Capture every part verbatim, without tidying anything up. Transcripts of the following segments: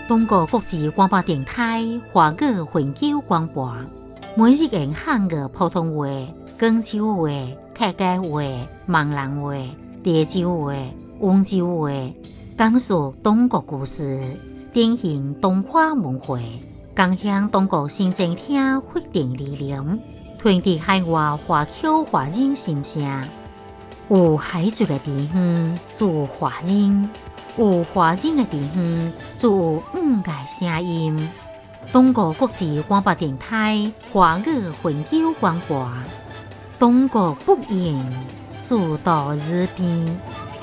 中国国际广播电台华语永久广播，每日用汉语普通话、广州话、客家话、闽南话、潮州话、温州话，讲述中国故事，典型中华文化，共享中国新政厅发展理念，传递海外华侨华人心声。有海族的地方，就有华人；有华人的地方，就有五个声音。中国国际广播电台华语永久广播，中国不言，自到日边。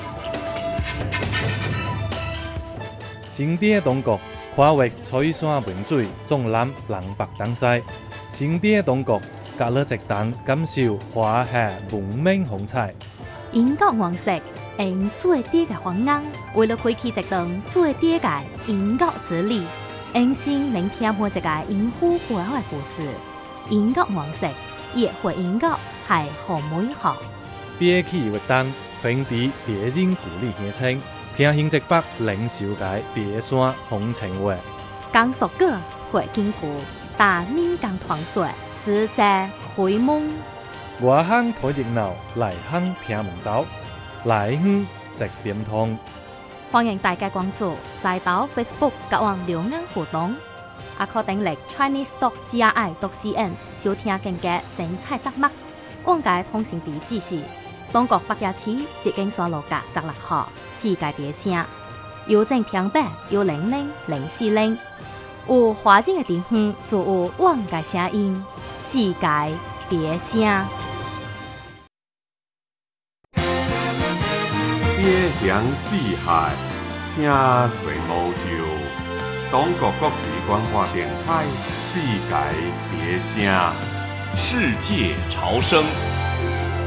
新地的中国跨越彩山文水，纵览南北东西。新地的中国，隔了一段感受华夏文明风采。 英国王室用最低的方案，为了开启一段最低的英国之旅，用心聆听每一个英夫背后的故事。英国王室也会英国系好美好。 憋气活动，传递地人故里乡亲，听新一北领袖界地山风情话。 讲述过会经过，但民间传说，自在开蒙。 外乡睇热闹，内乡听门道，内乡直点通。 欢迎大家关注在岛 Facebook 甲网留言互动，也可登录 Chinese dot C R I dot C N 收听更加精彩节目。往界通讯地址是中国北野市捷径山路甲十六号世界地声，邮政平板有零零零四零。有华人的地方就有往界声音，世界地声。 边疆四海，声传欧洲。中国国际广播电台世界地声， 世界潮生。